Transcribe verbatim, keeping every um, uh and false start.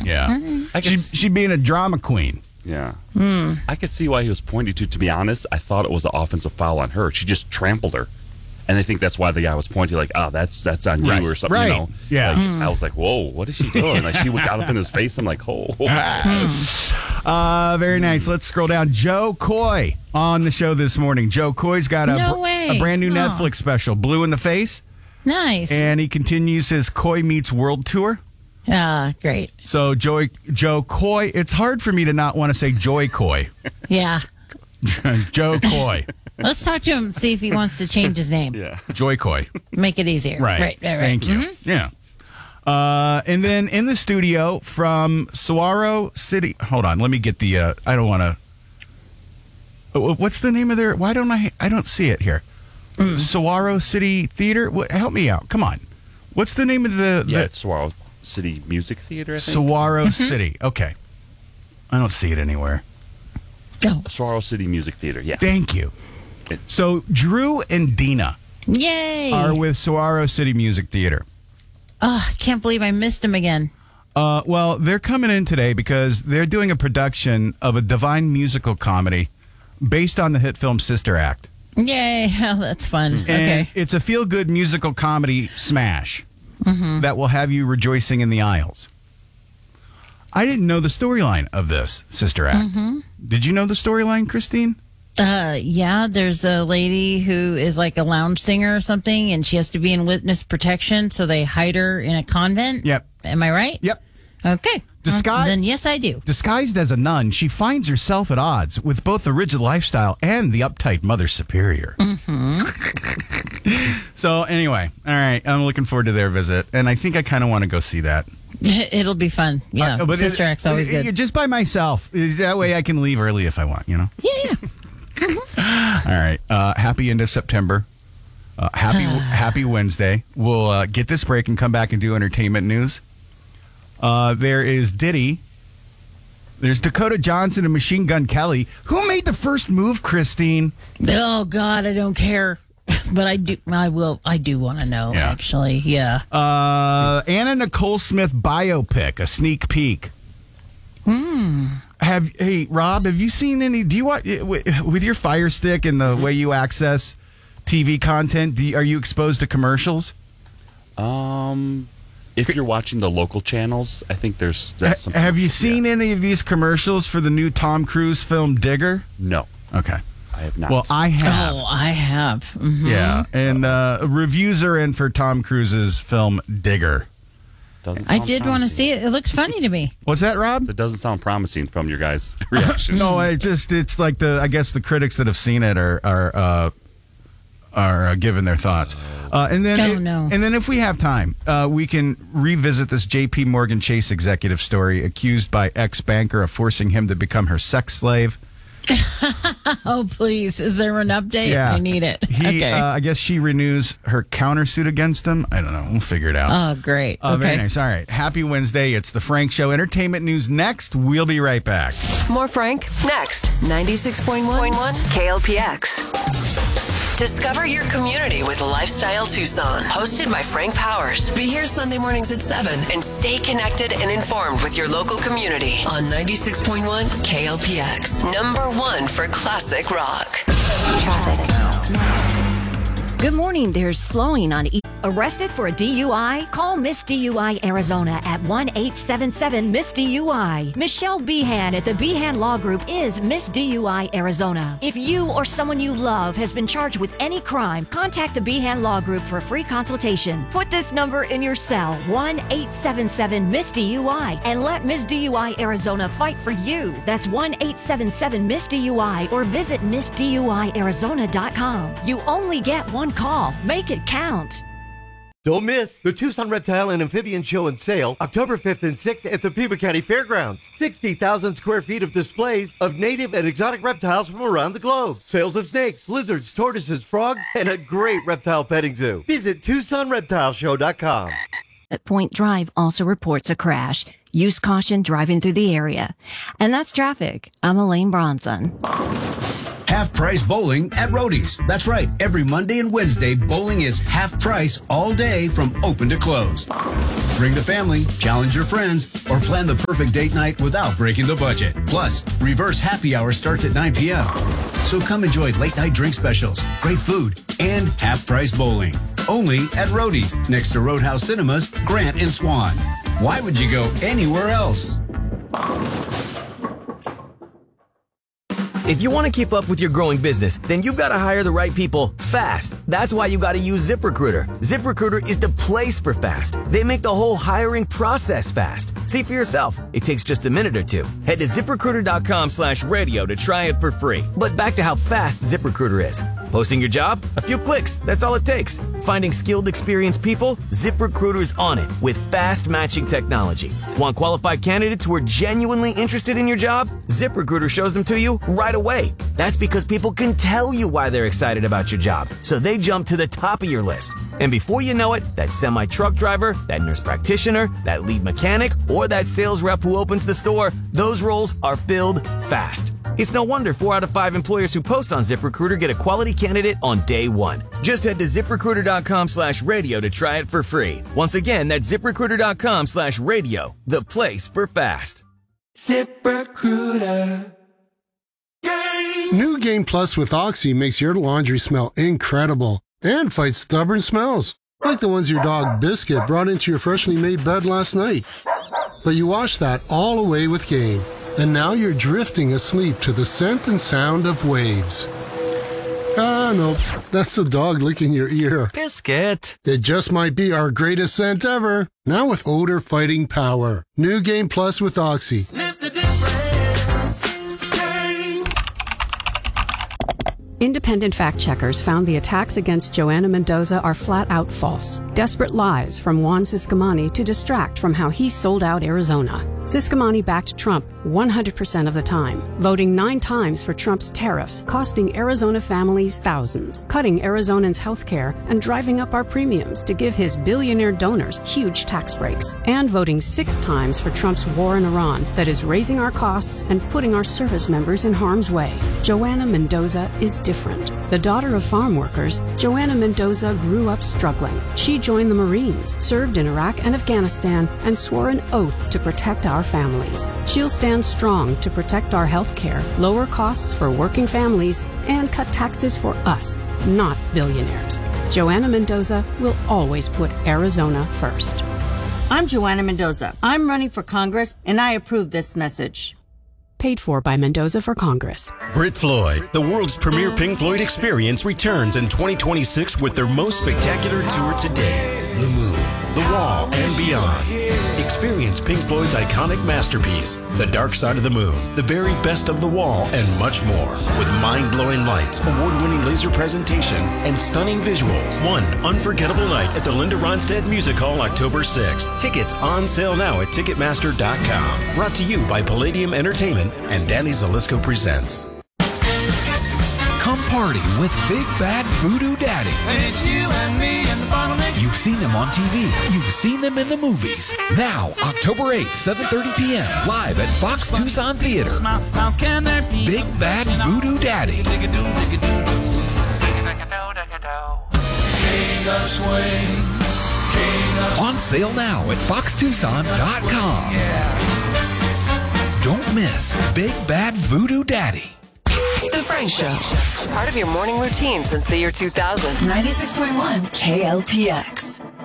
Yeah. I She, could, she'd being a drama queen. yeah. I could see why he was pointing to. To be honest, I thought it was an offensive foul on her. She just trampled her. And I think that's why the guy was pointing like, oh, that's that's on Right. you or something, Right. you know? Yeah. Like, I was like, whoa, what is she doing? Like, she got up in his face. I'm like, oh. Uh, very nice. Let's scroll down. Joe Coy on the show this morning. Joe Coy's got a, No way. a brand new Oh. Netflix special, Blue in the Face, Nice. and he continues his Coy Meets World tour. Ah, great. So Joy, Joe Coy, it's hard for me to not want to say Joy Coy. Yeah. Joe Coy. Let's talk to him, see if he wants to change his name. Yeah. Joy Coy. Make it easier. Right. Right, right, right. Thank you. Mhm. Yeah. Uh, and then in the studio from Saguaro City. Hold on. Let me get the, uh, I don't want to. What's the name of their, why don't I, I don't see it here. Mm. Saguaro City Theater. What, help me out. Come on. What's the name of the, Yeah, the it's Saguaro City Music Theater, I think. Saguaro City. Okay. I don't see it anywhere. Oh. Saguaro City Music Theater, yeah. Thank you. It- So Drew and Dina Yay. are with Saguaro City Music Theater. Oh, I can't believe I missed him again. Uh, well, they're coming in today because they're doing a production of a divine musical comedy based on the hit film Sister Act. Yay. Oh, that's fun. And Okay. it's a feel-good musical comedy smash that will have you rejoicing in the aisles. I didn't know the storyline of this Sister Act. Did you know the storyline, Christine? Uh, yeah, there's a lady who is like a lounge singer or something, and she has to be in witness protection, so they hide her in a convent. Yep. Am I right? Yep. Okay. Disguise- Then yes, I do. Disguised as a nun, she finds herself at odds with both the rigid lifestyle and the uptight Mother Superior. So anyway, all right, I'm looking forward to their visit, and I think I kind of want to go see that. It'll be fun. Yeah. Uh, but Sister it- Act's always it- good. Just by myself. That way I can leave early if I want, you know? Yeah, yeah. All right. Uh, happy end of September. Uh, happy Happy Wednesday. We'll uh, get this break and come back and do entertainment news. Uh, there is Diddy. There's Dakota Johnson and Machine Gun Kelly. Who made the first move, Christine? Oh God, I don't care, but I do. I will. I do want to know. Yeah. Actually, yeah. Uh, Anna Nicole Smith biopic, a sneak peek. Hmm. Have hey Rob? Have you seen any? Do you watch with your Fire Stick and the way you access T V content? Do you, are you exposed to commercials? Um, if you're watching the local channels, I think there's that's Ha- something. have you seen yeah. any of these commercials for the new Tom Cruise film Digger? No, Okay. I have not. Well, I have. Oh, I have. Mhm. Yeah, and uh, reviews are in for Tom Cruise's film Digger. Doesn't I sound did want to promising. see it. It looks funny to me. What's that, Rob? It doesn't sound promising from your guys' reaction. No, I just it's like the I guess the critics that have seen it are are uh, are uh, giving their thoughts. Uh, and then Oh, it- no. and then if we have time, uh, we can revisit this J P Morgan Chase executive story accused by ex-banker of forcing him to become her sex slave. Oh, please. Is there an update? Yeah. I need it. He, okay. uh, I guess she renews her countersuit against him. I don't know. We'll figure it out. oh, great. Uh, okay. Very nice. All right. Happy Wednesday. It's the Frank Show. Entertainment news next. We'll be right back. More Frank next. ninety-six point one K L P X. Discover your community with Lifestyle Tucson. Hosted by Frank Powers. Be here Sunday mornings at seven and stay connected and informed with your local community on ninety-six point one K L P X. Number one for classic rock. Good morning. There's slowing on E. Arrested for a D U I? Call Miss D U I Arizona at one eight seven seven Miss D U I. Michelle Behan at the Behan Law Group is Miss D U I Arizona. If you or someone you love has been charged with any crime, contact the Behan Law Group for a free consultation. Put this number in your cell, one eight seven seven Miss D U I, and let Miss D U I Arizona fight for you. That's one eight seven seven Miss D U I or visit miss D U I arizona dot com. You only get one call. Make it count. Don't miss the Tucson Reptile and Amphibian Show and Sale, October fifth and sixth at the Pima County Fairgrounds. sixty thousand square feet of displays of native and exotic reptiles from around the globe. Sales of snakes, lizards, tortoises, frogs, and a great reptile petting zoo. Visit Tucson Reptile Show dot com. At Point Drive also reports a crash. Use caution driving through the area. And that's traffic. I'm Elaine Bronson. Half price bowling at Roadie's. That's right. Every Monday and Wednesday, bowling is half price all day from open to close. Bring the family, challenge your friends, or plan the perfect date night without breaking the budget. Plus, Reverse Happy Hour starts at nine p.m. So come enjoy late night drink specials, great food, and half-price bowling. Only at Roadie's, next to Roadhouse Cinemas, Grant and Swan. Why would you go anywhere else? If you want to keep up with your growing business, then you've got to hire the right people fast. That's why you got to use ZipRecruiter. ZipRecruiter is the place for fast. They make the whole hiring process fast. See for yourself. It takes just a minute or two. Head to ZipRecruiter.com slash radio to try it for free. But back to how fast ZipRecruiter is. Posting your job? A few clicks. That's all it takes. Finding skilled, experienced people? ZipRecruiter's on it with fast matching technology. Want qualified candidates who are genuinely interested in your job? ZipRecruiter shows them to you right away. That's because people can tell you why they're excited about your job, so they jump to the top of your list. And before you know it, that semi-truck driver, that nurse practitioner, that lead mechanic, or that sales rep who opens the store, those roles are filled fast. It's no wonder four out of five employers who post on ZipRecruiter get a quality candidate on day one. Just head to ZipRecruiter.com slash radio to try it for free. Once again, that's ZipRecruiter.com slash radio, the place for fast. ZipRecruiter. New Game Plus with Oxy makes your laundry smell incredible and fights stubborn smells, like the ones your dog Biscuit brought into your freshly made bed last night. But you washed that all away with Game, and now you're drifting asleep to the scent and sound of waves. Ah, nope, that's the dog licking your ear. Biscuit. It just might be our greatest scent ever, now with odor fighting power. New Game Plus with Oxy. Sniff the difference. Independent fact checkers found the attacks against Joanna Mendoza are flat out false. Desperate lies from Juan Ciscomani to distract from how he sold out Arizona. Ciscomani backed Trump one hundred percent of the time, voting nine times for Trump's tariffs, costing Arizona families thousands, cutting Arizonans' health care, and driving up our premiums to give his billionaire donors huge tax breaks, and voting six times for Trump's war in Iran that is raising our costs and putting our service members in harm's way. Joanna Mendoza is different. The daughter of farm workers, Joanna Mendoza grew up struggling. She joined the Marines, served in Iraq and Afghanistan, and swore an oath to protect our families. She'll stand strong to protect our health care, lower costs for working families, and cut taxes for us, not billionaires. Joanna Mendoza will always put Arizona first. I'm Joanna Mendoza. I'm running for Congress, and I approve this message. Paid for by Mendoza for Congress. Brit Floyd, the world's premier Pink Floyd experience, returns in twenty twenty-six with their most spectacular tour to date. The Moon, The Wall, and beyond. Experience Pink Floyd's iconic masterpiece, The Dark Side of the Moon, the very best of The Wall, and much more. With mind-blowing lights, award-winning laser presentation, and stunning visuals. One unforgettable night at the Linda Ronstadt Music Hall, October sixth. Tickets on sale now at Ticketmaster dot com. Brought to you by Palladium Entertainment and Danny Zalisco Presents. Come party with Big Bad Voodoo Daddy. And it's you and me and the bottleneck. You've seen them on T V. You've seen them in the movies. Now, October eighth, seven thirty p.m. live at Fox Tucson Theater. How can there be Big Bad Voodoo Daddy. On sale now at Fox Tucson dot com. Don't miss Big Bad Voodoo Daddy. The Frank Show. Part of your morning routine since the year two thousand. ninety-six point one K L P X.